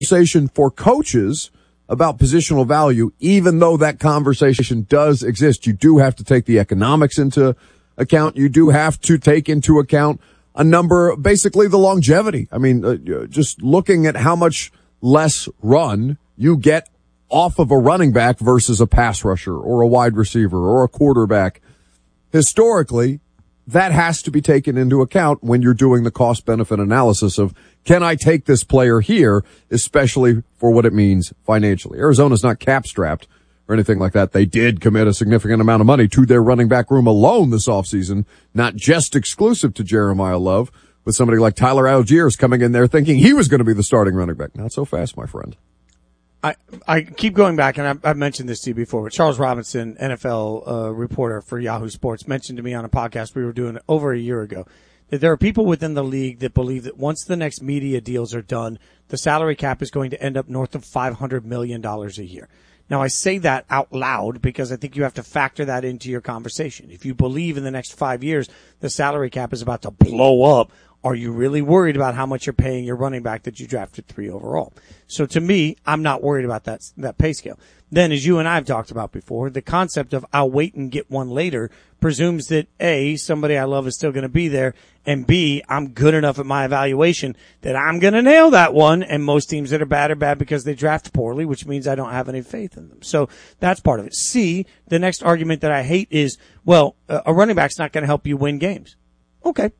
conversation for coaches about positional value, even though that conversation does exist. You do have to take the economics into account. You do have to take into account a number, basically the longevity. I mean, just looking at how much less run you get off of a running back versus a pass rusher or a wide receiver or a quarterback. Historically, that has to be taken into account when you're doing the cost-benefit analysis of, can I take this player here, especially for what it means financially. Arizona's not cap-strapped or anything like that. They did commit a significant amount of money to their running back room alone this offseason, not just exclusive to Jeremiah Love, with somebody like Tyler Algiers coming in there thinking he was going to be the starting running back. Not so fast, my friend. I keep going back, and I've mentioned this to you before, but Charles Robinson, NFL reporter for Yahoo Sports, mentioned to me on a podcast we were doing over a year ago that there are people within the league that believe that once the next media deals are done, the salary cap is going to end up north of $500 million a year. Now, I say that out loud because I think you have to factor that into your conversation. If you believe in the next 5 years the salary cap is about to blow up, are you really worried about how much you're paying your running back that you drafted 3 overall? So to me, I'm not worried about that pay scale. Then, as you and I have talked about before, the concept of I'll wait and get one later presumes that A, somebody I love is still going to be there, and B, I'm good enough at my evaluation that I'm going to nail that one, and most teams that are bad because they draft poorly, which means I don't have any faith in them. So that's part of it. C, the next argument that I hate is, well, a running back's not going to help you win games. Okay.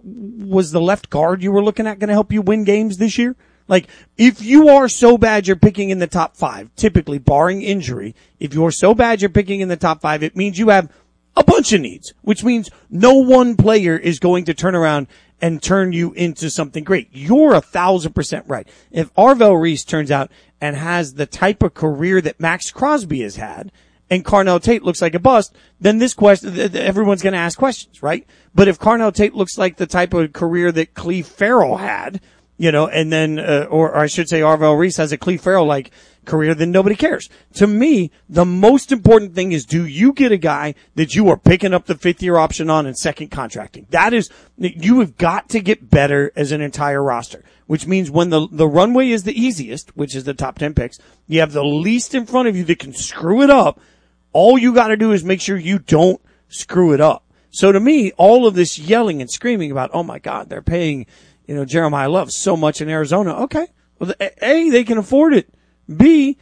Was the left guard you were looking at going to help you win games this year? Like, if you are so bad you're picking in the top 5, typically barring injury, if you're so bad you're picking in the top 5, it means you have a bunch of needs, which means no one player is going to turn around and turn you into something great. You're 1,000% right. If Arvell Reese turns out and has the type of career that Max Crosby has had, and Carnell Tate looks like a bust, then this question, everyone's going to ask questions, right? But if Carnell Tate looks like the type of career that Cleve Farrell had, and then, or I should say Arvell Reese has a Cleve Farrell-like career, then nobody cares. To me, the most important thing is, do you get a guy that you are picking up the 5th-year option on and second contracting? That is, you have got to get better as an entire roster, which means when the runway is the easiest, which is the top 10 picks, you have the least in front of you that can screw it up. All you got to do is make sure you don't screw it up. So to me, all of this yelling and screaming about, oh my God, they're paying, Jeremiah Love so much in Arizona. Okay. Well, A, they can afford it. B,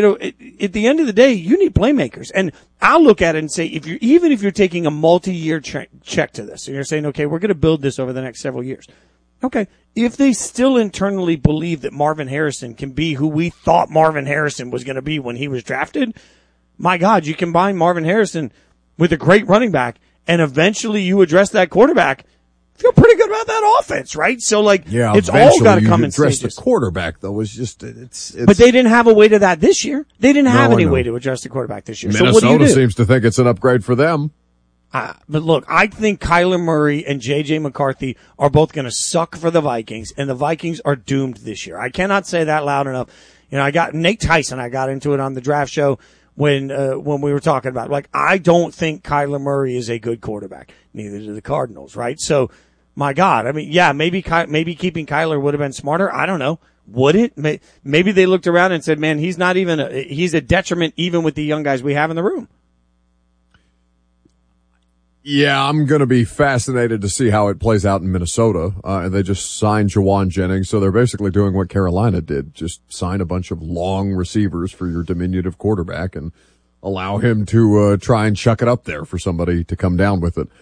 at the end of the day, you need playmakers. And I'll look at it and say, even if you're taking a multi-year check to this, and you're saying, okay, we're going to build this over the next several years. Okay. If they still internally believe that Marvin Harrison can be who we thought Marvin Harrison was going to be when he was drafted, my God, you combine Marvin Harrison with a great running back, and eventually you address that quarterback. Feel pretty good about that offense, right? So, it's all got to come in stages. Address the quarterback, though, was just it's. But they didn't have a way to that this year. They didn't have any way to address the quarterback this year. Minnesota so what do you do? Seems to think it's an upgrade for them. But look, I think Kyler Murray and J.J. McCarthy are both going to suck for the Vikings, and the Vikings are doomed this year. I cannot say that loud enough. I got Nate Tyson. I got into it on the draft show when we were talking about it. I don't think Kyler Murray is a good quarterback. Neither do the Cardinals, right? So, my God, I mean, yeah, maybe keeping Kyler would have been smarter. I don't know. Would it? Maybe they looked around and said, man, he's a detriment even with the young guys we have in the room. Yeah, I'm going to be fascinated to see how it plays out in Minnesota. And they just signed Jawan Jennings, so they're basically doing what Carolina did. Just sign a bunch of long receivers for your diminutive quarterback and allow him to try and chuck it up there for somebody to come down with it.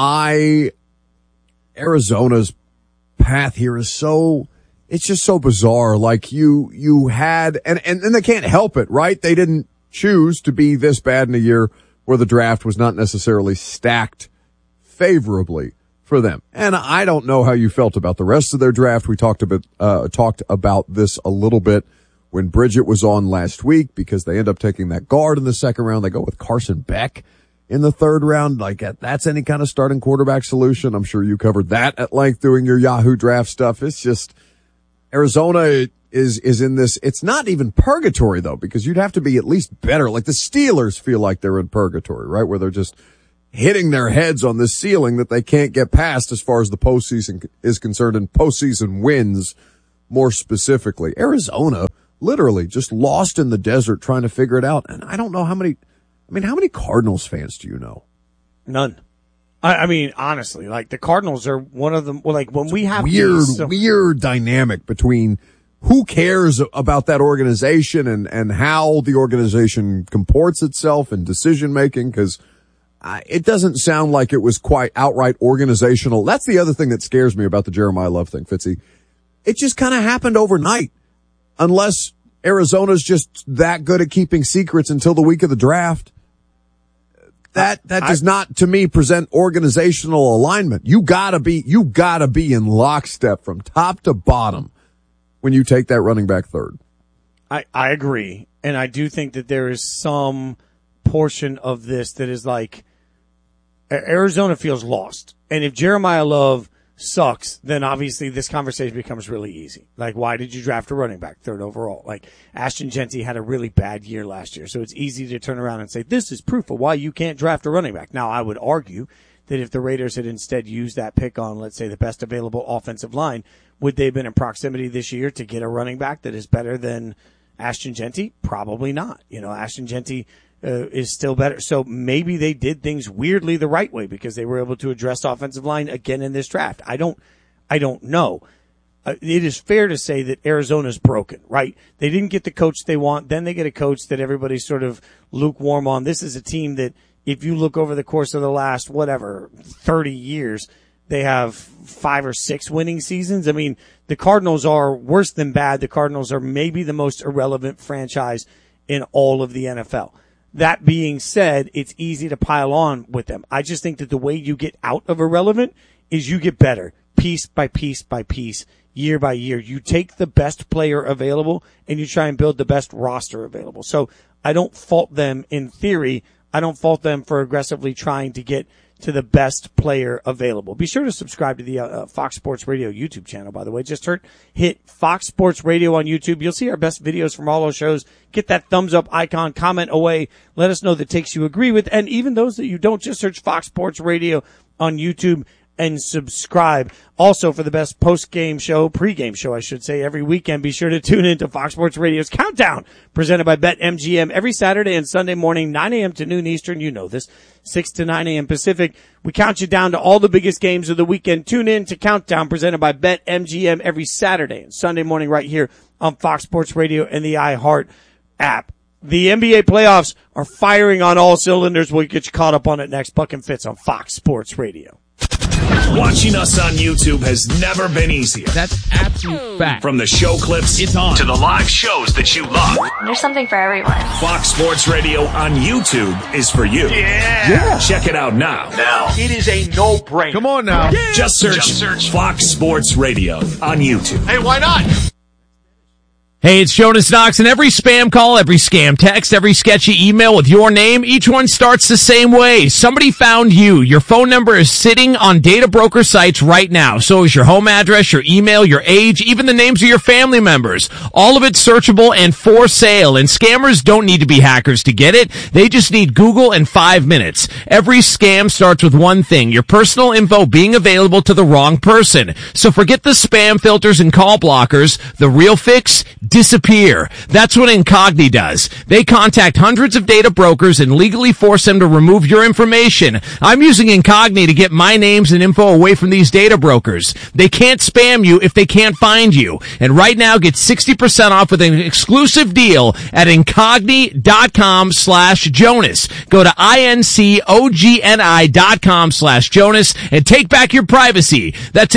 Arizona's path here is it's just so bizarre. Like you had, and they can't help it, right? They didn't choose to be this bad in a year where the draft was not necessarily stacked favorably for them. And I don't know how you felt about the rest of their draft. We talked about this a little bit when Bridget was on last week, because they end up taking that guard in the second round. They go with Carson Beck in the third round. Like, that's any kind of starting quarterback solution. I'm sure you covered that at length doing your Yahoo draft stuff. It's just Arizona is in this. It's not even purgatory though, because you'd have to be at least better. Like the Steelers feel like they're in purgatory, right? Where they're just hitting their heads on this ceiling that they can't get past as far as the postseason is concerned, and postseason wins more specifically. Arizona literally just lost in the desert trying to figure it out. And I don't know how many Cardinals fans do you know? None. I mean, honestly, like the Cardinals are one of them. Like when we have weird dynamic between who cares about that organization and how the organization comports itself and decision making, because it doesn't sound like it was quite outright organizational. That's the other thing that scares me about the Jeremiah Love thing, Fitzy. It just kind of happened overnight, unless Arizona's just that good at keeping secrets until the week of the draft. That does not, to me, present organizational alignment. You gotta be in lockstep from top to bottom when you take that running back third. I agree. And I do think that there is some portion of this that is like Arizona feels lost. And if Jeremiah Love sucks, then obviously this conversation becomes really easy. Like, why did you draft a running back third overall? Like, Ashton Jeanty had a really bad year last year. So it's easy to turn around and say, this is proof of why you can't draft a running back. Now, I would argue that if the Raiders had instead used that pick on, let's say, the best available offensive line, would they have been in proximity this year to get a running back that is better than Ashton Jeanty? Probably not. Ashton Jeanty is still better. So maybe they did things weirdly the right way because they were able to address offensive line again in this draft. I don't know. It is fair to say that Arizona's broken, right? They didn't get the coach they want. Then they get a coach that everybody's sort of lukewarm on. This is a team that, if you look over the course of the last, 30 years, they have 5 or 6 winning seasons. I mean, the Cardinals are worse than bad. The Cardinals are maybe the most irrelevant franchise in all of the NFL. That being said, it's easy to pile on with them. I just think that the way you get out of irrelevant is you get better piece by piece by piece, year by year. You take the best player available and you try and build the best roster available. So I don't fault them in theory. I don't fault them for aggressively trying to get to the best player available. Be sure to subscribe to the Fox Sports Radio YouTube channel, by the way. Just hit Fox Sports Radio on YouTube. You'll see our best videos from all those shows. Get that thumbs up icon, comment away. Let us know the takes you agree with. And even those that you don't, just search Fox Sports Radio on YouTube and subscribe. Also, for the best pregame show, I should say, every weekend, be sure to tune in to Fox Sports Radio's Countdown, presented by BetMGM, every Saturday and Sunday morning, 9 a.m. to noon Eastern. You know this, 6 to 9 a.m. Pacific. We count you down to all the biggest games of the weekend. Tune in to Countdown, presented by BetMGM, every Saturday and Sunday morning right here on Fox Sports Radio and the iHeart app. The NBA playoffs are firing on all cylinders. We'll get you caught up on it next. Buck and Fitz on Fox Sports Radio. Watching us on YouTube has never been easier. That's absolute fact. From the show clips it's on to the live shows that you love. There's something for everyone. Fox Sports Radio on YouTube is for you. Yeah. Check it out now. It is a no-brainer. Come on now. Yeah. Just search Fox Sports Radio on YouTube. Hey, why not? Hey, it's Jonas Knox, and every spam call, every scam text, every sketchy email with your name, each one starts the same way. Somebody found you. Your phone number is sitting on data broker sites right now. So is your home address, your email, your age, even the names of your family members. All of it searchable and for sale. And scammers don't need to be hackers to get it. They just need Google and 5 minutes. Every scam starts with one thing, your personal info being available to the wrong person. So forget the spam filters and call blockers. The real fix, disappear. That's what Incogni does. They contact hundreds of data brokers and legally force them to remove your information. I'm using Incogni to get my names and info away from these data brokers. They can't spam you if they can't find you. And right now, get 60% off with an exclusive deal at Incogni.com/Jonas. Go to INCOGNI.com/Jonas and take back your privacy. That's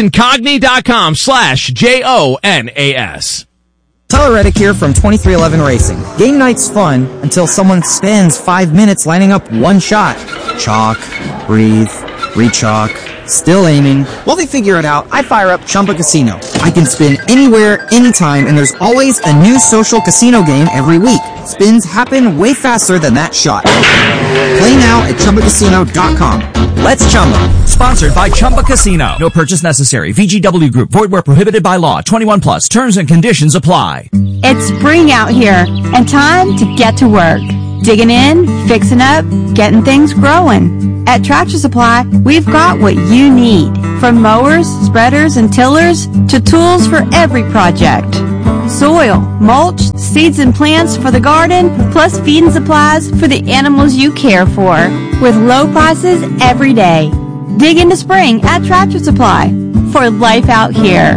Incogni.com/JONAS. Tyler Reddick here from 2311 Racing. Game night's fun until someone spends 5 minutes lining up one shot. Chalk, breathe, re-chalk, still aiming. While they figure it out, I fire up Chumba Casino. I can spin anywhere, anytime, and there's always a new social casino game every week. Spins happen way faster than that shot. Play now at ChumbaCasino.com. Let's Chumba. Sponsored by Chumba Casino. No purchase necessary. VGW Group. Void where prohibited by law. 21 plus. Terms and conditions apply. It's spring out here and time to get to work. Digging in, fixing up, getting things growing. At Tractor Supply, we've got what you need. From mowers, spreaders, and tillers to tools for every project. Soil, mulch, seeds and plants for the garden, plus feed and supplies for the animals you care for. With low prices every day. Dig into spring at Tractor Supply for life out here.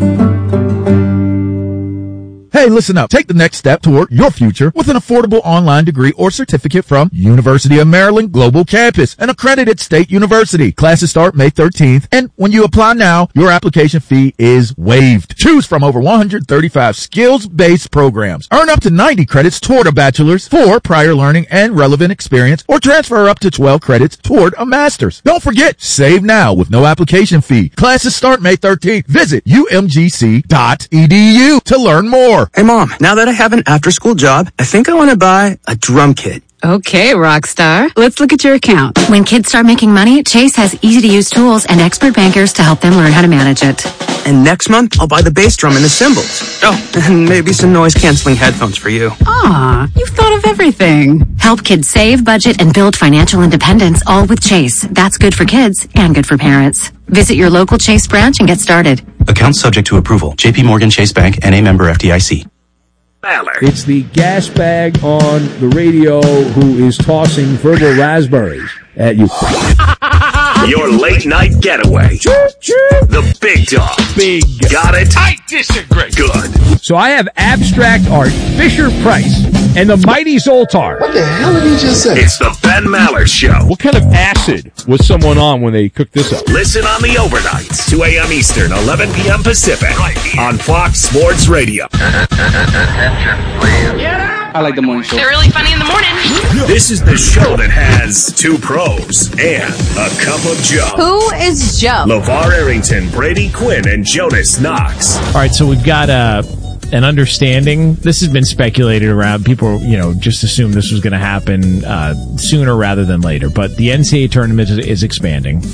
Hey, listen up. Take the next step toward your future with an affordable online degree or certificate from University of Maryland Global Campus, an accredited state university. Classes start May 13th, and when you apply now, your application fee is waived. Choose from over 135 skills-based programs. Earn up to 90 credits toward a bachelor's for prior learning and relevant experience, or transfer up to 12 credits toward a master's. Don't forget, save now with no application fee. Classes start May 13th. Visit umgc.edu to learn more. Hey, Mom, now that I have an after-school job, I think I want to buy a drum kit. Okay, Rockstar. Let's look at your account. When kids start making money, Chase has easy-to-use tools and expert bankers to help them learn how to manage it. And next month, I'll buy the bass drum and the cymbals. Oh, and maybe some noise-canceling headphones for you. Aw, you've thought of everything. Help kids save, budget, and build financial independence, all with Chase. That's good for kids and good for parents. Visit your local Chase branch and get started. Account subject to approval. JP Morgan Chase Bank, N.A. member FDIC. It's the gas bag on the radio who is tossing verbal raspberries at you. Your late night getaway. The big dog. Big. Got it? I disagree. Good. So I have abstract art, Fisher-Price, and the Mighty Zoltar. What the hell did he just say? It's the Ben Maller Show. What kind of acid was someone on when they cooked this up? Listen on the overnights, 2 a.m. Eastern, 11 p.m. Pacific, right here on Fox Sports Radio. I like the morning show. They're really funny in the morning. This is the show that has two pros and a cup of Joe. Who is Joe? LeVar Arrington, Brady Quinn, and Jonas Knox. All right, so we've got an understanding. This has been speculated around. People, just assume this was going to happen sooner rather than later. But the NCAA tournament is expanding.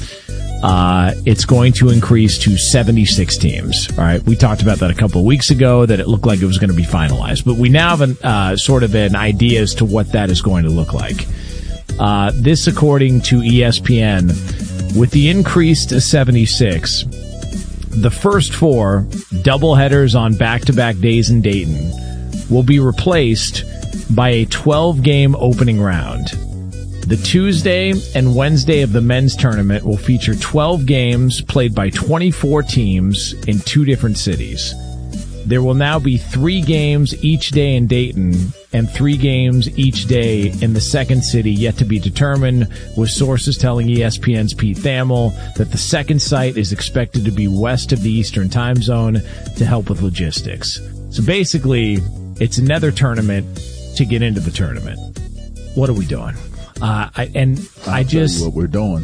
It's going to increase to 76 teams. All right. We talked about that a couple of weeks ago, that it looked like it was going to be finalized, but we now have sort of an idea as to what that is going to look like. This, according to ESPN, with the increase to 76, the first 4 doubleheaders on back-to-back days in Dayton will be replaced by a 12-game opening round. The Tuesday and Wednesday of the men's tournament will feature 12 games played by 24 teams in 2 different cities. There will now be 3 games each day in Dayton and 3 games each day in the second city, yet to be determined, with sources telling ESPN's Pete Thamel that the second site is expected to be west of the Eastern time zone to help with logistics. So basically, it's another tournament to get into the tournament. What are we doing? I'll tell you what we're doing.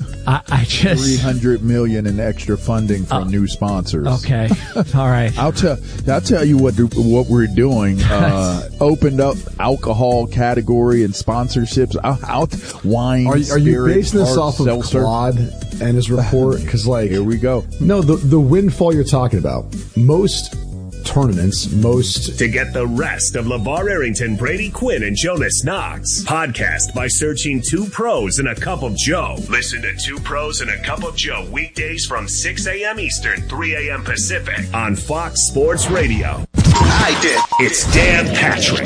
I just $300 million in extra funding from new sponsors. Okay, all right. I'll tell you what we're doing. Opened up alcohol category and sponsorships. Wine. Are you basing this off of Claude and his report? Because here we go. No, the windfall you're talking about. Most tournaments, to get the rest of LeVar Arrington, Brady Quinn, and Jonas Knox podcast by searching 2 Pros and a Cup of Joe. Listen to 2 Pros and a Cup of Joe weekdays from 6 a.m. Eastern, 3 a.m. Pacific on Fox Sports Radio. I did. It's Dan Patrick.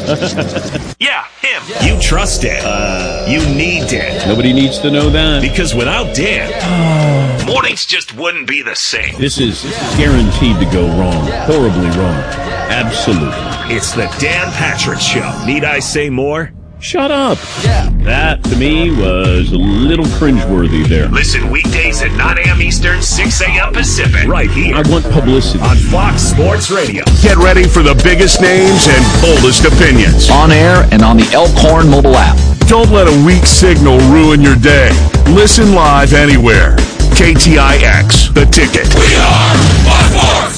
Yeah, him. You trust Dan. You need Dan. Nobody needs to know that. Because without Dan, mornings just wouldn't be the same. This is guaranteed to go wrong. Horribly wrong. Absolutely. It's the Dan Patrick Show. Need I say more? Shut up. Yeah. That, to me, was a little cringeworthy there. Listen weekdays at 9 a.m. Eastern, 6 a.m. Pacific. Right here. I want publicity. On Fox Sports Radio. Get ready for the biggest names and boldest opinions. On air and on the Elkhorn mobile app. Don't let a weak signal ruin your day. Listen live anywhere. KTIX, The Ticket. We are Fox.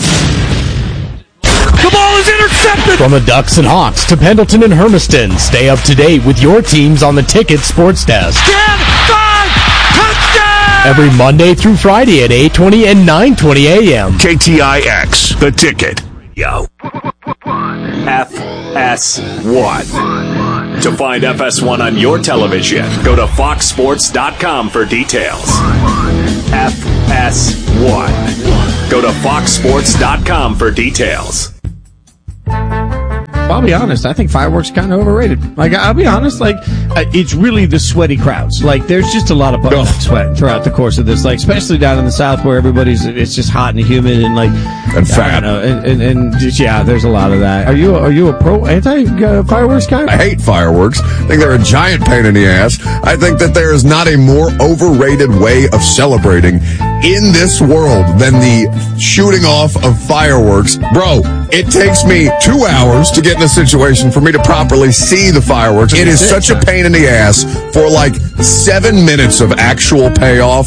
The ball is intercepted! From the Ducks and Hawks to Pendleton and Hermiston, stay up to date with your teams on the Ticket Sports Desk. 10, 5, touchdown! Every Monday through Friday at 8:20 and 9:20 a.m. KTIX, The Ticket. Yo. FS1. To find FS1 on your television, go to foxsports.com for details. FS1. Pass 1. Go to foxsports.com for details. I'll be honest. I think fireworks are kind of overrated. Like, I'll be honest. Like, it's really the sweaty crowds. Like, there's just a lot of butt sweat throughout the course of this. Like, especially down in the South where it's just hot and humid and like and fat. And just, yeah, there's a lot of that. Are you a pro anti fireworks guy? I hate fireworks. I think they're a giant pain in the ass. I think that there is not a more overrated way of celebrating in this world than the shooting off of fireworks. Bro, it takes me 2 hours to get in a situation for me to properly see the fireworks. It is such a pain in the ass for like 7 minutes of actual payoff.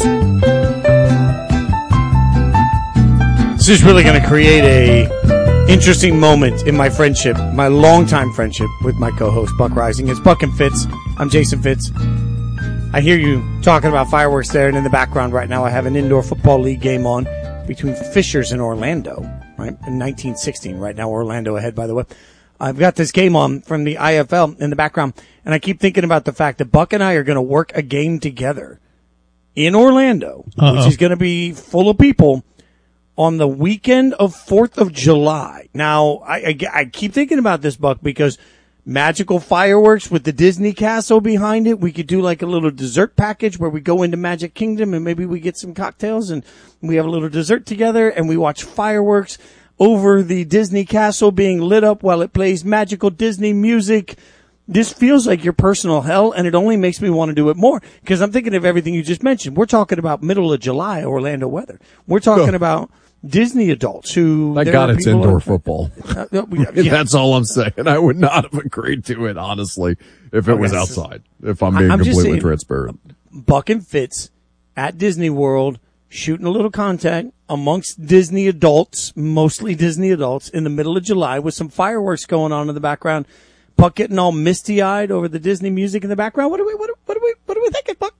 This is really going to create a interesting moment in my friendship, my longtime friendship with my co-host Buck Rising. It's Buck and Fitz. I'm Jason Fitz. I hear you talking about fireworks there, and in the background right now I have an indoor football league game on between Fishers and Orlando, right? In 1916. Right now Orlando ahead, by the way. I've got this game on from the IFL in the background, and I keep thinking about the fact that Buck and I are going to work a game together in Orlando, which is going to be full of people on the weekend of 4th of July. Now, I keep thinking about this, Buck, because magical fireworks with the Disney castle behind it. We could do like a little dessert package where we go into Magic Kingdom and maybe we get some cocktails and we have a little dessert together and we watch fireworks over the Disney castle being lit up while it plays magical Disney music. This feels like your personal hell, and it only makes me want to do it more because I'm thinking of everything you just mentioned. We're talking about middle of July Orlando weather. We're talking about Disney adults who... Thank God it's indoor football. Yeah. That's all I'm saying. I would not have agreed to it, honestly, if it was outside, if I'm being completely transparent. Buck and Fitz at Disney World shooting a little content amongst Disney adults, mostly Disney adults, in the middle of July with some fireworks going on in the background. Buck getting all misty-eyed over the Disney music in the background. What are we thinking, Buck?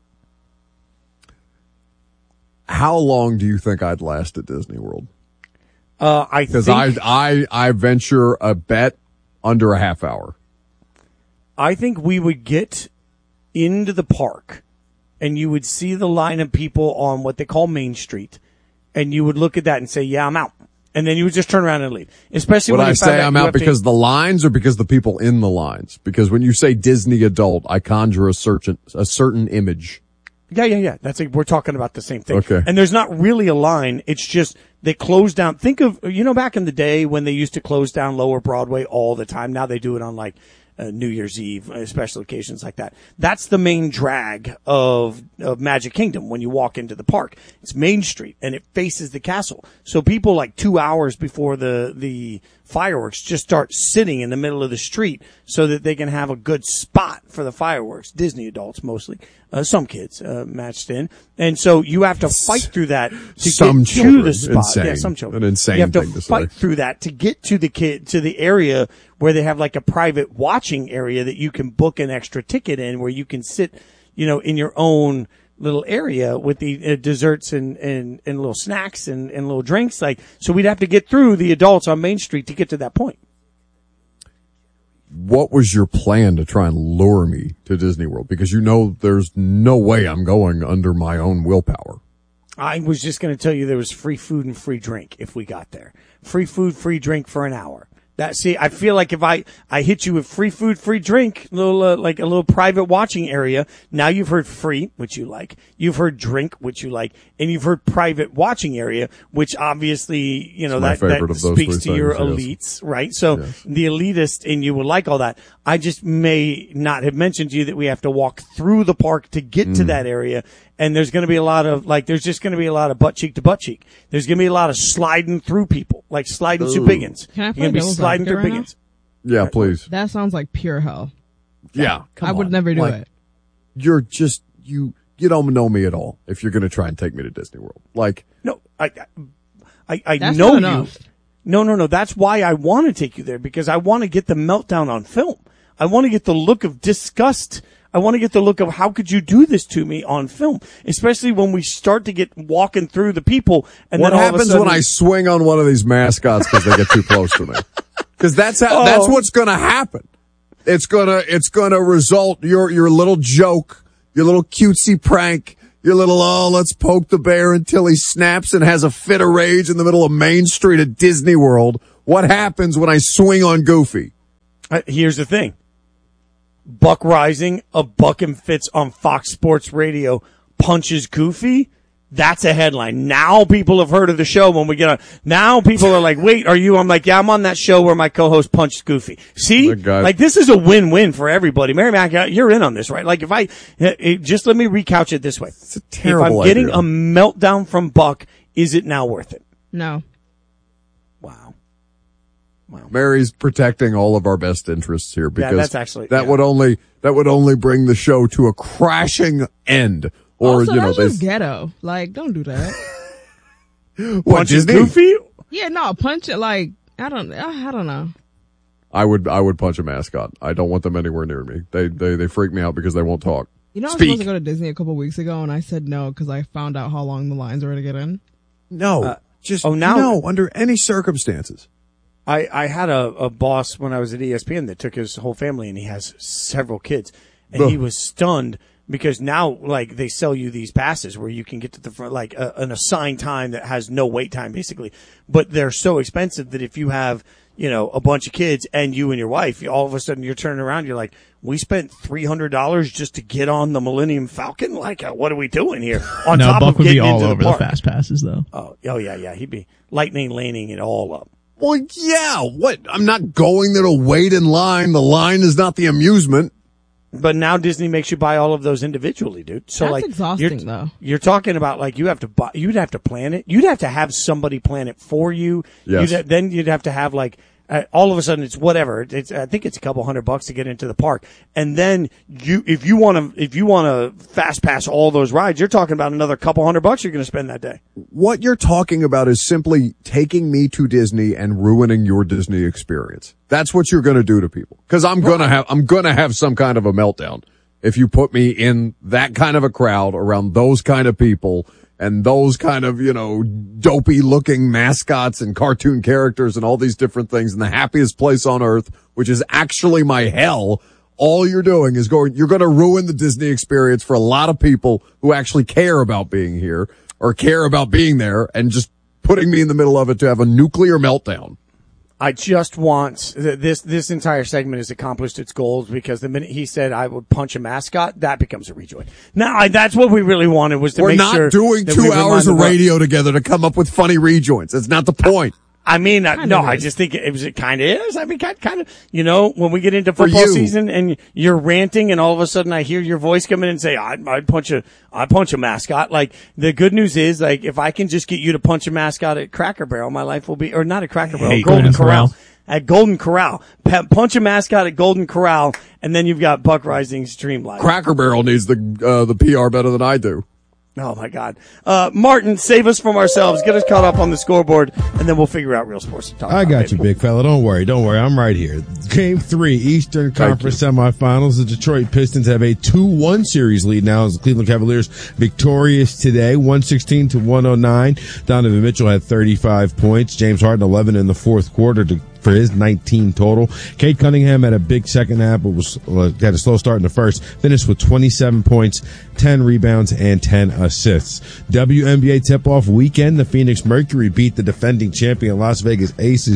How long do you think I'd last at Disney World? Because I venture a bet under a half hour. I think we would get into the park and you would see the line of people on what they call Main Street, and you would look at that and say, yeah, I'm out. And then you would just turn around and leave. Especially when I say I'm out because the lines or because the people in the lines? Because when you say Disney adult, I conjure a certain image. Yeah. We're talking about the same thing. Okay. And there's not really a line. It's just they close down. Think of, back in the day when they used to close down Lower Broadway all the time. Now they do it on like New Year's Eve, special occasions like that. That's the main drag of Magic Kingdom when you walk into the park. It's Main Street and it faces the castle. So people like 2 hours before the fireworks just start sitting in the middle of the street so that they can have a good spot for the fireworks. Disney adults mostly, some kids matched in, and so you have to fight through that to get to the spot. Insane. Yeah, some children. An insane you have thing to say. fight through that to get to the area where they have like a private watching area that you can book an extra ticket in, where you can sit, in your own little area with the desserts and little snacks and little drinks. Like, so we'd have to get through the adults on Main Street to get to that point. What was your plan to try and lure me to Disney World? Because there's no way I'm going under my own willpower. I was just going to tell you there was free food and free drink if we got there. Free food, free drink for an hour. I feel like if I hit you with free food, free drink, like a little private watching area. Now you've heard free, which you like. You've heard drink, which you like, and you've heard private watching area, which obviously, that speaks to your elites, right? So the elitist in you will like all that. I just may not have mentioned to you that we have to walk through the park to get to that area. And there's going to be a lot of, there's just going to be a lot of butt cheek to butt cheek. There's going to be a lot of sliding through people, like sliding through Biggins. Can I play You're going to be devil's sliding through advocate right Biggins. Yeah, please. That sounds like pure hell. Yeah. I would never do it. You're just, you don't know me at all if you're going to try and take me to Disney World. No, I That's know not you. enough. No. That's why I want to take you there, because I want to get the meltdown on film. I want to get the look of disgust. I want to get the look of how could you do this to me on film, especially when we start to get walking through the people. And what then all of a happens sudden, when I swing on one of these mascots because they get too close to me? Because that's what's going to happen. It's going to result your little joke, your little cutesy prank, Your little, let's poke the bear until he snaps and has a fit of rage in the middle of Main Street at Disney World. What happens when I swing on Goofy? Here's the thing. Buck Rising, a Buck and Fitz on Fox Sports Radio punches Goofy. That's a headline. Now people have heard of the show when we get on. Now people are like, wait, are you? I'm like, yeah, I'm on that show where my co-host punched Goofy. See? Like, this is a win-win for everybody. Mary Mac, you're in on this, right? Like, just let me recouch it this way. It's a terrible If I'm getting a meltdown from Buck, is it now worth it? No. Wow. Mary's protecting all of our best interests here because that's actually, that would only bring the show to a crashing end. Or, also, that's just ghetto. Like, don't do that. What, Disney? Goofy? Yeah, no, punch it. Like, I don't know. I would punch a mascot. I don't want them anywhere near me. They freak me out because they won't talk. You know, I was supposed to go to Disney a couple weeks ago, and I said no because I found out how long the lines were to get in. No, no, under any circumstances. I had a boss when I was at ESPN that took his whole family, and he has several kids, and he was stunned. Because now, like, they sell you these passes where you can get to the front, like, an assigned time that has no wait time, basically. But they're so expensive that if you have, a bunch of kids and you and your wife, all of a sudden you're turning around, you're like, we spent $300 just to get on the Millennium Falcon? Like, what are we doing here? On top Buck of would be getting all into over the park. the fast passes, though. Oh, yeah. He'd be lightning laning it all up. Well, yeah. What? I'm not going there to wait in line. The line is not the amusement. But now Disney makes you buy all of those individually, dude. So that's like, exhausting, though. You're talking about like you'd have to plan it. You'd have to have somebody plan it for you. Yes. Then you'd have to have like, all of a sudden it's whatever. I think it's a couple $100 to get into the park. And then if you want to fast pass all those rides, you're talking about another couple $100 you're going to spend that day. What you're talking about is simply taking me to Disney and ruining your Disney experience. That's what you're going to do to people. Cause I'm going to have some kind of a meltdown if you put me in that kind of a crowd around those kind of people and those kind of, dopey looking mascots and cartoon characters and all these different things in the happiest place on earth, which is actually my hell. All you're doing is you're going to ruin the Disney experience for a lot of people who actually care about being here or care about being there and just putting me in the middle of it to have a nuclear meltdown. I just want this entire segment has accomplished its goals because the minute he said I would punch a mascot, that becomes a rejoin. Now that's what we really wanted was to We're make not sure doing 2 hours of radio together to come up with funny rejoins. That's not the point. I mean, no, I just think it kind of is. I mean, kind of, when we get into football season and you're ranting and all of a sudden I hear your voice come in and say, I'd punch a mascot. Like, the good news is, like, if I can just get you to punch a mascot at Cracker Barrel, my life will be, or not at Cracker Barrel, Golden Corral. At Golden Corral. Punch a mascot at Golden Corral, and then you've got Buck Rising streamlined. Cracker Barrel needs the PR better than I do. Oh my God. Martin, save us from ourselves. Get us caught up on the scoreboard, and then we'll figure out real sports to talk about. I got you, big fella. Don't worry. I'm right here. Game 3, Eastern Conference semifinals. The Detroit Pistons have a 2-1 series lead now as the Cleveland Cavaliers victorious today, 116-109. Donovan Mitchell had 35 points. James Harden 11 in the fourth quarter for his 19 total. Cade Cunningham had a big second half, but had a slow start in the first. Finished with 27 points, 10 rebounds, and 10 assists. WNBA tip-off weekend, the Phoenix Mercury beat the defending champion Las Vegas Aces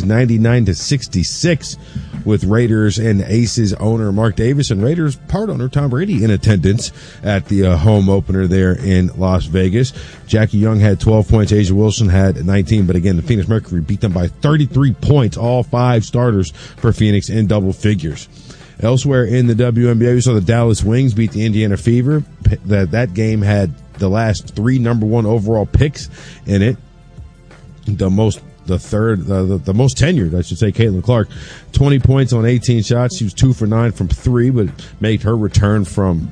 99-66 with Raiders and Aces owner Mark Davis and Raiders part owner Tom Brady in attendance at the home opener there in Las Vegas. Jackie Young had 12 points. Asia Wilson had 19, but again, the Phoenix Mercury beat them by 33 points, all 5 starters for Phoenix in double figures. Elsewhere in the WNBA, we saw the Dallas Wings beat the Indiana Fever. That game had the last 3 number 1 overall picks in it. The most tenured, I should say, Caitlin Clark, 20 points on 18 shots. She was 2 for 9 from 3, but made her return from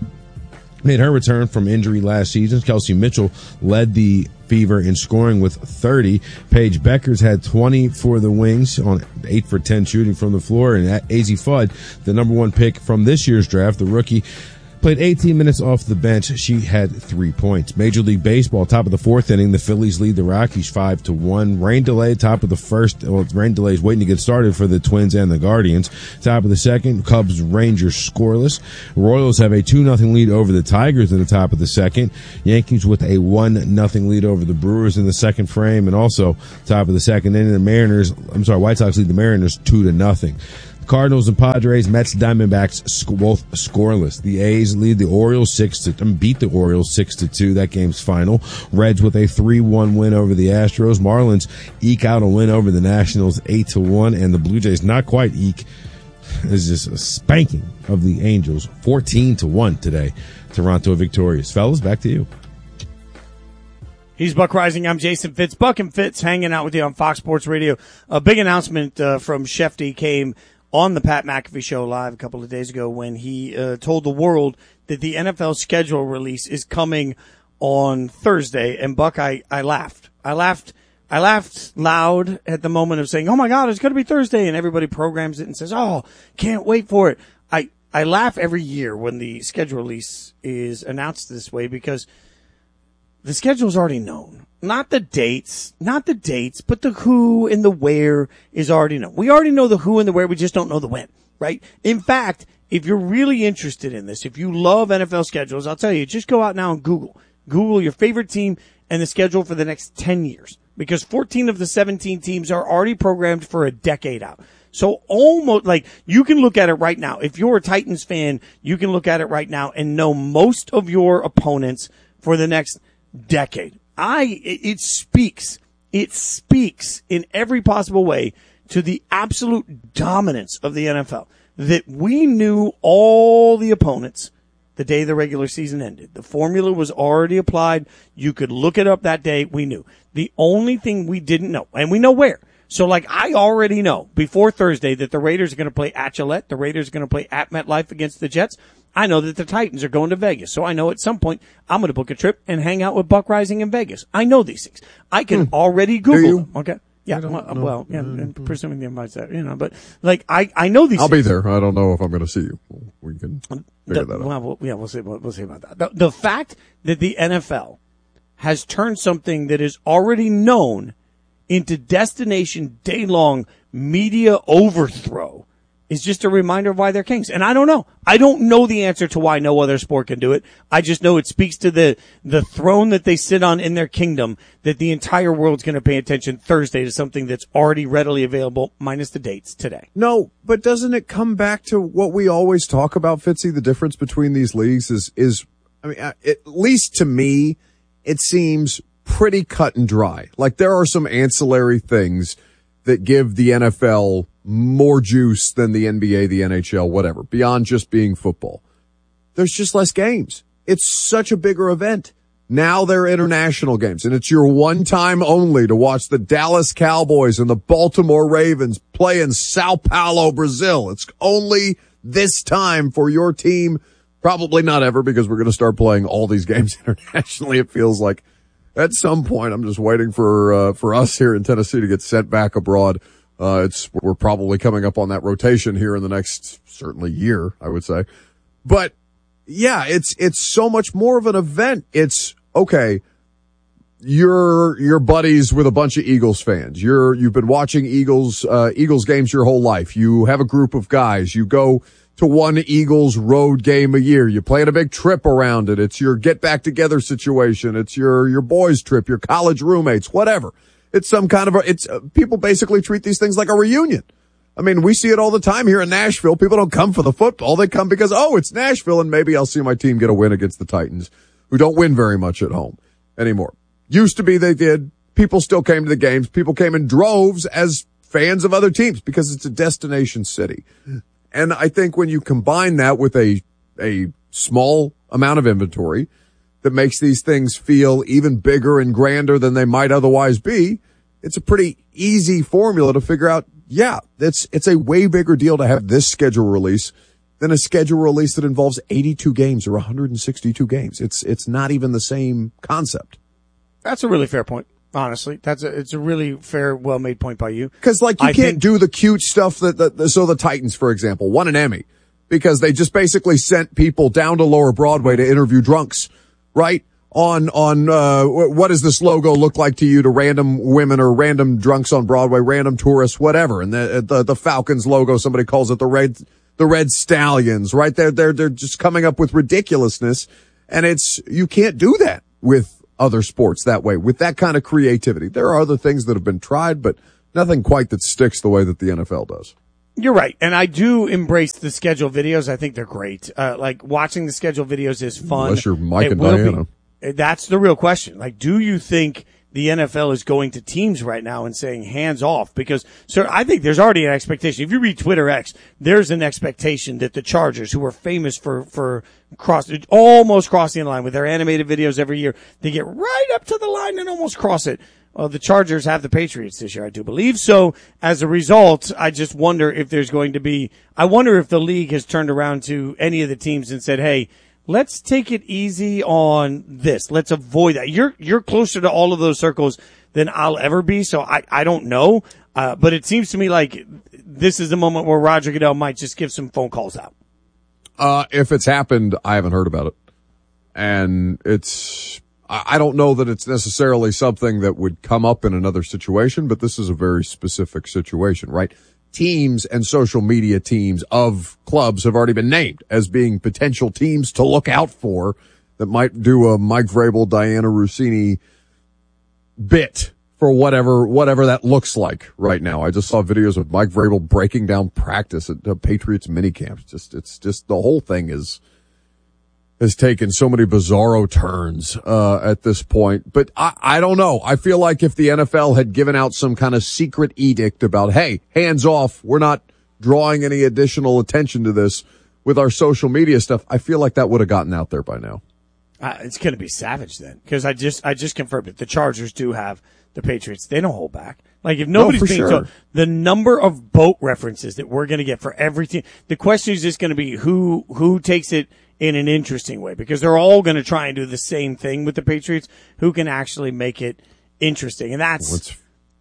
injury last season. Kelsey Mitchell led the Fever in scoring with 30. Paige Beckers had 20 for the Wings on 8 for 10 shooting from the floor. And Azzi Fudd, the number 1 pick from this year's draft, the rookie, Played 18 minutes off the bench. She had 3 points. Major League Baseball, top of the 4th inning. The Phillies lead the Rockies 5-1. Rain delay, top of the first. Well, rain delay is waiting to get started for the Twins and the Guardians. Top of the second, Cubs, Rangers scoreless. Royals have a 2-0 lead over the Tigers in the top of the second. Yankees with a 1-0 lead over the Brewers in the second frame. And also, top of the second inning, White Sox lead the Mariners 2-0. Cardinals and Padres, Mets, Diamondbacks, both scoreless. The A's lead the Orioles beat the Orioles 6-2. That game's final. Reds with a 3-1 win over the Astros. Marlins eke out a win over the Nationals 8-1, and the Blue Jays not quite eke. It's just a spanking of the Angels 14-1 today. Toronto victorious. Fellas, back to you. He's Buck Rising. I'm Jason Fitz. Buck and Fitz hanging out with you on Fox Sports Radio. A big announcement from Shefty came on the Pat McAfee Show live a couple of days ago when he told the world that the NFL schedule release is coming on Thursday. And Buck, I laughed. I laughed loud at the moment of saying, oh my God, it's going to be Thursday. And everybody programs it and says, oh, can't wait for it. I laugh every year when the schedule release is announced this way because the schedule is already known. Not the dates, but the who and the where is already known. We already know the who and the where, we just don't know the when, right? In fact, if you're really interested in this, if you love NFL schedules, I'll tell you, just go out now and Google your favorite team and the schedule for the next 10 years. Because 14 of the 17 teams are already programmed for a decade out. So almost like you can look at it right now. If you're a Titans fan, you can look at it right now and know most of your opponents for the next decade. It speaks in every possible way to the absolute dominance of the NFL that we knew all the opponents the day the regular season ended. The formula was already applied. You could look it up that day. We knew. The only thing we didn't know, and we know where. So like I already know before Thursday that the Raiders are going to play at Gillette. The Raiders are going to play at MetLife against the Jets. I know that the Titans are going to Vegas. So I know at some point I'm going to book a trip and hang out with Buck Rising in Vegas. I know these things. I can already Google them. Okay. Yeah. Well, and presuming the invites that, but like I know these I'll things. be there. I don't know if I'm going to see you. We can figure that out. Well, we'll see about that. The fact that the NFL has turned something that is already known into destination day-long media overthrow is just a reminder of why they're kings. And I don't know. I don't know the answer to why no other sport can do it. I just know it speaks to the throne that they sit on in their kingdom, that the entire world's going to pay attention Thursday to something that's already readily available, minus the dates today. No, but doesn't it come back to what we always talk about, Fitzy? The difference between these leagues is I mean, at least to me, it seems pretty cut and dry. Like there are some ancillary things that give the NFL more juice than the NBA, the NHL, whatever, beyond just being football. There's just less games. It's such a bigger event. Now they're international games, and it's your one time only to watch the Dallas Cowboys and the Baltimore Ravens play in Sao Paulo, Brazil. It's only this time for your team. Probably not ever, because we're going to start playing all these games internationally. It feels like at some point, I'm just waiting for us here in Tennessee to get sent back abroad. We're probably coming up on that rotation here in the next, certainly year, I would say. But yeah, it's so much more of an event. It's okay. You're buddies with a bunch of Eagles fans. You've been watching Eagles games your whole life. You have a group of guys. You go to one Eagles road game a year. You plan a big trip around it. It's your get back together situation. It's your boys trip, your college roommates, whatever. It's some kind of people basically treat these things like a reunion. I mean, we see it all the time here in Nashville. People don't come for the football. They come because, it's Nashville and maybe I'll see my team get a win against the Titans, who don't win very much at home anymore. Used to be they did. People still came to the games. People came in droves as fans of other teams because it's a destination city. And I think when you combine that with a small amount of inventory that makes these things feel even bigger and grander than they might otherwise be, it's a pretty easy formula to figure out, it's a way bigger deal to have this schedule release than a schedule release that involves 82 games or 162 games. It's not even the same concept. That's a really fair point. Honestly, it's a really fair, well-made point by you. Because you can't do the cute stuff so the Titans, for example, won an Emmy because they just basically sent people down to Lower Broadway to interview drunks, right? On what does this logo look like to you, to random women or random drunks on Broadway, random tourists, whatever. And the Falcons logo, somebody calls it the Red Stallions, right? They're just coming up with ridiculousness. And you can't do that with other sports that way, with that kind of creativity. There are other things that have been tried, but nothing quite that sticks the way that the NFL does. You're right. And I do embrace the schedule videos. I think they're great. Like watching the schedule videos is fun. Unless you're Mike and Diana. That's the real question. Like, do you think the NFL is going to teams right now and saying hands off? Because, sir, I think there's already an expectation. If you read Twitter X, there's an expectation that the Chargers, who are famous for almost crossing the line with their animated videos every year, they get right up to the line and almost cross it. The Chargers have the Patriots this year, I do believe. So as a result, I just wonder if there's going to be, I wonder if the league has turned around to any of the teams and said, hey, let's take it easy on this. Let's avoid that. You're closer to all of those circles than I'll ever be. So I don't know. But it seems to me like this is the moment where Roger Goodell might just give some phone calls out. If it's happened, I haven't heard about it. And I don't know that it's necessarily something that would come up in another situation, but this is a very specific situation, right? Teams and social media teams of clubs have already been named as being potential teams to look out for that might do a Mike Vrabel, Diana Rossini bit for whatever that looks like right now. I just saw videos of Mike Vrabel breaking down practice at the Patriots minicamp. It's just the whole thing has taken so many bizarro turns at this point. But I don't know. I feel like if the NFL had given out some kind of secret edict about, hey, hands off, we're not drawing any additional attention to this with our social media stuff, I feel like that would have gotten out there by now. It's going to be savage then, because I just confirmed it. The Chargers do have the Patriots. They don't hold back. Like, if nobody's being told, the number of boat references that we're going to get for every team, the question is just going to be who takes it in an interesting way, because they're all going to try and do the same thing with the Patriots. Who can actually make it interesting? And that's...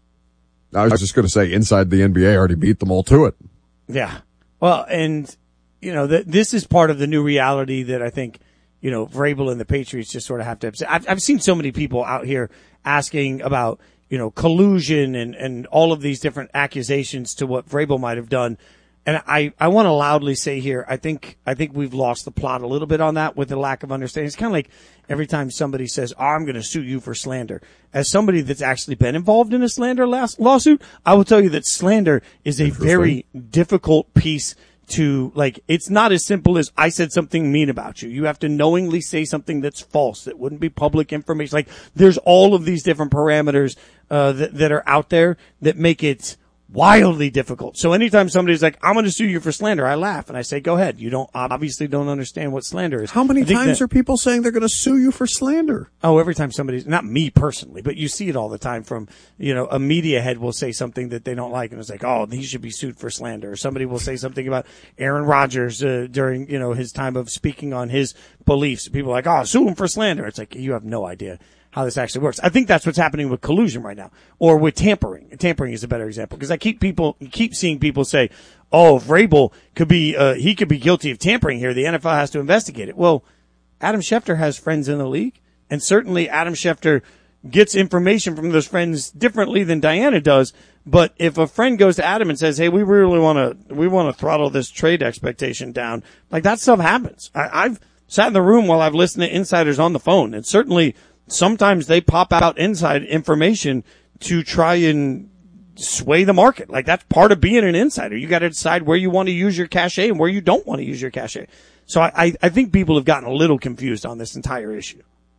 I was just going to say, inside the NBA already beat them all to it. Yeah. Well, and, this is part of the new reality that I think, Vrabel and the Patriots just sort of have to... I've seen so many people out here asking about, collusion and all of these different accusations to what Vrabel might have done. And I want to loudly say here, I think we've lost the plot a little bit on that with the lack of understanding. It's kind of like every time somebody says, I'm going to sue you for slander. As somebody that's actually been involved in a slander lawsuit, I will tell you that slander is a very difficult piece to, it's not as simple as I said something mean about you. You have to knowingly say something that's false, that wouldn't be public information. There's all of these different parameters that are out there that make it wildly difficult. So anytime somebody's like, I'm going to sue you for slander, I laugh and I say, go ahead. You obviously don't understand what slander is. How many times are people saying they're going to sue you for slander? Oh, every time somebody's, not me personally, but you see it all the time from, a media head will say something that they don't like and it's like, oh, he should be sued for slander. Or somebody will say something about Aaron Rodgers, during, his time of speaking on his beliefs. People are like, oh, sue him for slander. It's like, you have no idea how this actually works. I think that's what's happening with collusion right now, or with tampering. Tampering is a better example, because I keep seeing people say, "Oh, Vrabel could be guilty of tampering here. The NFL has to investigate it." Well, Adam Schefter has friends in the league, and certainly Adam Schefter gets information from those friends differently than Diana does. But if a friend goes to Adam and says, "Hey, we really want to throttle this trade expectation down," like that stuff happens. I've sat in the room while I've listened to insiders on the phone, and certainly sometimes they pop out inside information to try and sway the market. Like, that's part of being an insider. You got to decide where you want to use your cachet and where you don't want to use your cachet. So I think people have gotten a little confused on this entire issue.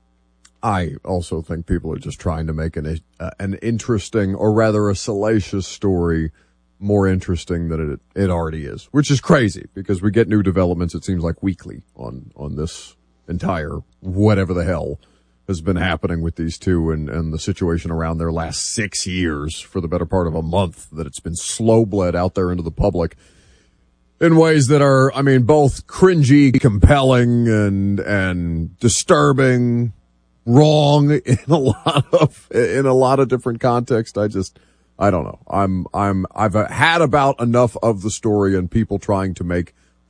I also think people are just trying to make an interesting, or rather a salacious story more interesting than it already is, which is crazy, because we get new developments, it seems like weekly on this entire whatever the hell has been happening with these two and the situation around their last 6 years, for the better part of a month, that it's been slow bled out there into the public in ways that are, both cringy, compelling, and disturbing, wrong in a lot of different contexts. I don't know. I've had about enough of the story and people trying to make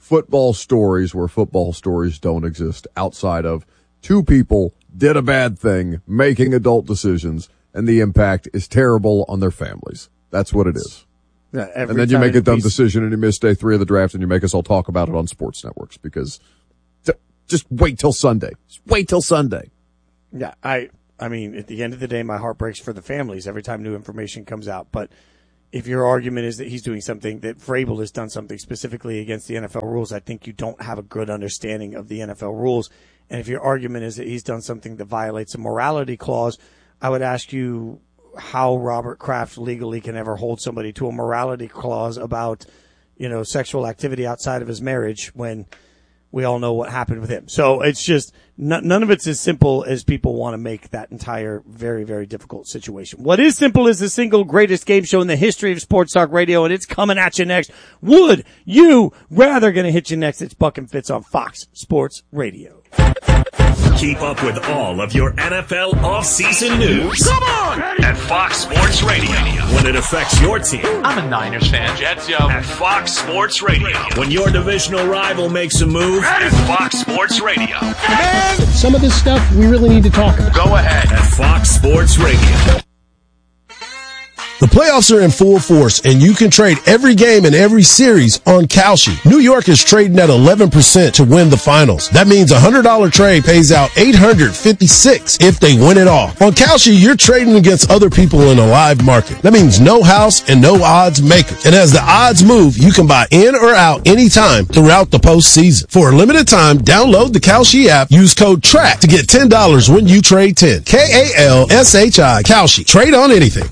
football stories where football stories don't exist outside of two people did a bad thing, making adult decisions, and the impact is terrible on their families. That's what it is. Yeah, and then you make a dumb decision and you miss day 3 of the draft and you make us all talk about it on sports networks because just wait till Sunday. Just wait till Sunday. Yeah, I mean, at the end of the day, my heart breaks for the families every time new information comes out. But if your argument is that he's doing something, that Vrabel has done something specifically against the NFL rules, I think you don't have a good understanding of the NFL rules. And if your argument is that he's done something that violates a morality clause, I would ask you how Robert Kraft legally can ever hold somebody to a morality clause about, sexual activity outside of his marriage when we all know what happened with him. So it's just none of it's as simple as people want to make that entire very, very difficult situation. What is simple is the single greatest game show in the history of Sports Talk Radio, and it's coming at you next. Would you rather gonna hit you next? It's Buck and Fitz on Fox Sports Radio. Keep up with all of your NFL offseason news. Come on! At Fox Sports Radio. When it affects your team. I'm a Niners fan, Jets, yo. At Fox Sports Radio. When your divisional rival makes a move. At Fox Sports Radio. Man, some of this stuff we really need to talk about. Go ahead. At Fox Sports Radio. The playoffs are in full force, and you can trade every game and every series on Kalshi. New York is trading at 11% to win the finals. That means a $100 trade pays out $856 if they win it all. On Kalshi, you're trading against other people in a live market. That means no house and no odds makers. And as the odds move, you can buy in or out anytime throughout the postseason. For a limited time, download the Kalshi app. Use code TRACK to get $10 when you trade 10. Kalshi. Kalshi. Trade on anything.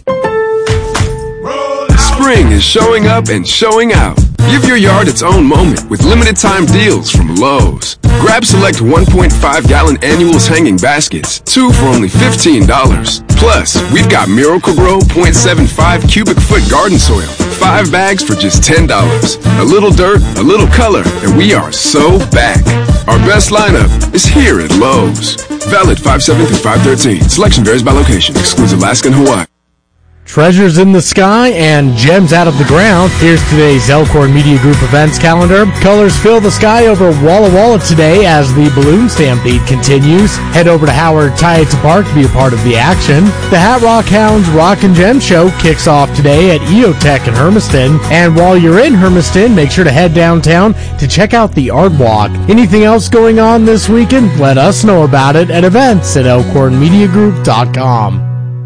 Spring is showing up and showing out. Give your yard its own moment with limited time deals from Lowe's. Grab select 1.5-gallon annuals hanging baskets, 2 for only $15. Plus, we've got Miracle-Gro 0.75 cubic foot garden soil, 5 bags for just $10. A little dirt, a little color, and we are so back. Our best lineup is here at Lowe's. Valid 5/7 through 5/13. Selection varies by location. Excludes Alaska and Hawaii. Treasures in the sky and gems out of the ground. Here's today's Elkhorn Media Group events calendar. Colors fill the sky over Walla Walla today as the Balloon Stampede continues. Head over to Howard Tietz Park to be a part of the action. The Hat Rock Hounds Rock and Gem Show kicks off today at EOTech in Hermiston. And while you're in Hermiston, make sure to head downtown to check out the Art Walk. Anything else going on this weekend? Let us know about it at events@elkhornmediagroup.com.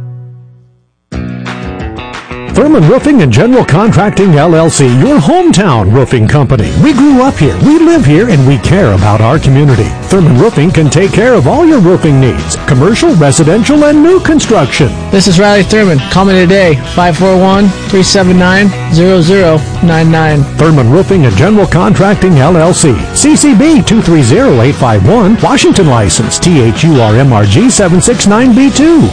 Thurman Roofing and General Contracting, LLC, your hometown roofing company. We grew up here, we live here, and we care about our community. Thurman Roofing can take care of all your roofing needs, commercial, residential, and new construction. This is Riley Thurman. Call me today, 541-379-0099. Thurman Roofing and General Contracting, LLC. CCB 230851, Washington license, THURMRG 769B2.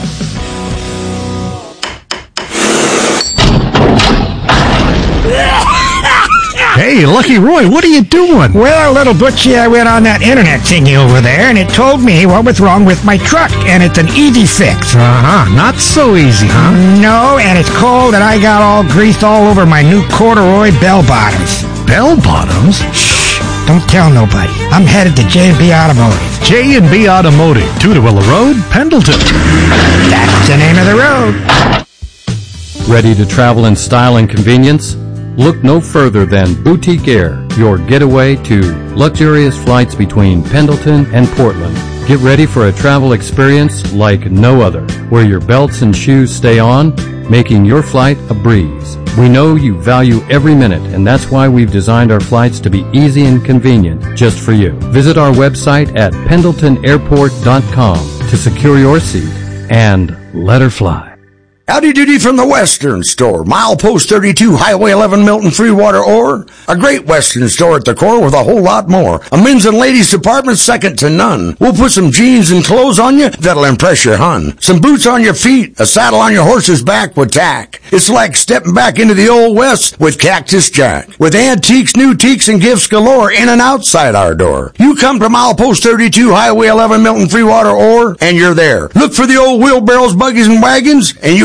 Hey, Lucky Roy, what are you doing? Well, little Butchie, I went on that internet thingy over there, and it told me what was wrong with my truck, and it's an easy fix. Not so easy, huh? No, and it's cold, and I got all greased all over my new corduroy bell bottoms. Bell bottoms? Shh, don't tell nobody. I'm headed to J&B Automotive. J&B Automotive, Tudorwilla Road, Pendleton. That's the name of the road. Ready to travel in style and convenience? Look no further than Boutique Air, your getaway to luxurious flights between Pendleton and Portland. Get ready for a travel experience like no other, where your belts and shoes stay on, making your flight a breeze. We know you value every minute, and that's why we've designed our flights to be easy and convenient just for you. Visit our website at pendletonairport.com to secure your seat and let her fly. Howdy doody from the Western Store, milepost 32, Highway 11, Milton, Freewater, or a great Western store at the core with a whole lot more. A men's and ladies department second to none. We'll put some jeans and clothes on you that'll impress your hun. Some boots on your feet, a saddle on your horse's back with tack. It's like stepping back into the old West with Cactus Jack. With antiques, new teaks, and gifts galore in and outside our door. You come to milepost 32, Highway 11, Milton, Freewater, or, and you're there. Look for the old wheelbarrows, buggies, and wagons, and you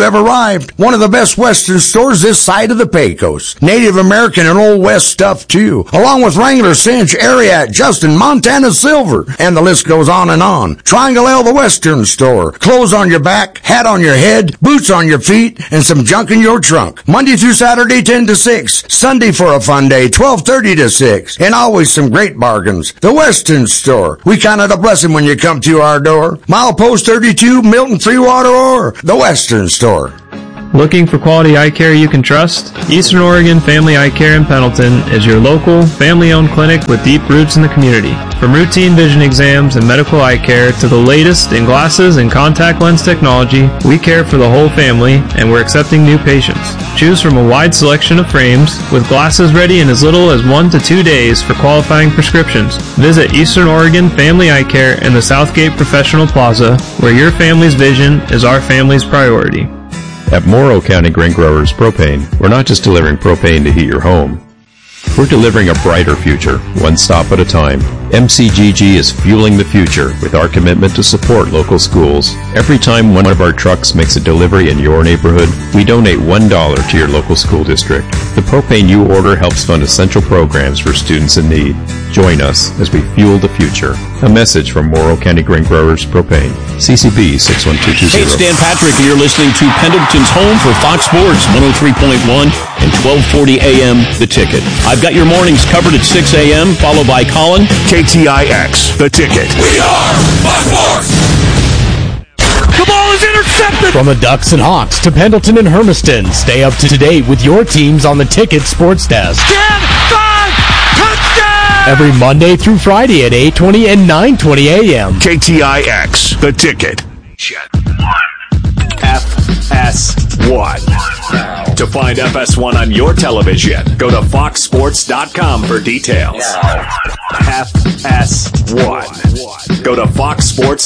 have arrived. One of the best Western stores this side of the Pecos. Native American and Old West stuff too, along with Wrangler, Cinch, Ariat, Justin, Montana Silver, and the list goes on and on. Triangle L, the Western store. Clothes on your back, hat on your head, boots on your feet, and some junk in your trunk. Monday through Saturday, 10 to 6. Sunday for a fun day, 12:30 to 6. And always some great bargains. The Western store. We count it a blessing when you come to our door. Milepost 32, Milton, Freewater, or the Western store. Looking for quality eye care you can trust? Eastern Oregon Family Eye Care in Pendleton is your local, family-owned clinic with deep roots in the community. From routine vision exams and medical eye care to the latest in glasses and contact lens technology, we care for the whole family, and we're accepting new patients. Choose from a wide selection of frames, with glasses ready in as little as 1 to 2 days for qualifying prescriptions. Visit Eastern Oregon Family Eye Care in the Southgate Professional Plaza, where your family's vision is our family's priority. At Morrow County Grain Growers Propane, we're not just delivering propane to heat your home. We're delivering a brighter future, one stop at a time. MCGG is fueling the future with our commitment to support local schools. Every time one of our trucks makes a delivery in your neighborhood, we donate $1 to your local school district. The propane you order helps fund essential programs for students in need. Join us as we fuel the future. A message from Morrow County Grain Growers Propane. CCB 61220. Hey, it's Dan Patrick, and you're listening to Pendleton's home for Fox Sports 103.1 and 1240 AM The Ticket. I've got your mornings covered at 6 a.m., followed by Colin. KTIX, The Ticket. We are Fox Sports! The ball is intercepted! From the Ducks and Hawks to Pendleton and Hermiston, stay up to date with your teams on the Ticket Sports Desk. 10, 5, touchdown! Every Monday through Friday at 8:20 and 9:20 a.m. KTIX, The Ticket. FS1. To find FS1 on your television, go to foxsports.com for details. FS1. Go to foxsports.com